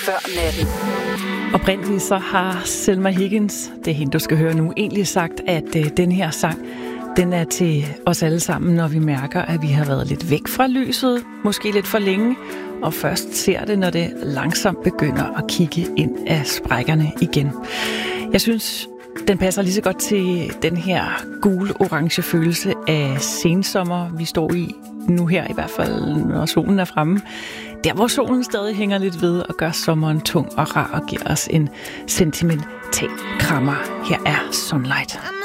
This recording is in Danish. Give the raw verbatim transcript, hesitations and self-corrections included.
før natten. Oprindeligt så har Selma Higgins, det er hende, du skal høre nu, egentlig sagt, at øh, den her sang, den er til os alle sammen, når vi mærker, at vi har været lidt væk fra lyset, måske lidt for længe, og først ser det, når det langsomt begynder at kigge ind af sprækkerne igen. Jeg synes, den passer lige så godt til den her gul-orange følelse af sensommer, vi står i nu her, i hvert fald når solen er fremme. Der, hvor solen stadig hænger lidt ved og gør sommeren tung og rar og giver os en sentimental krammer. Her er Sunlight.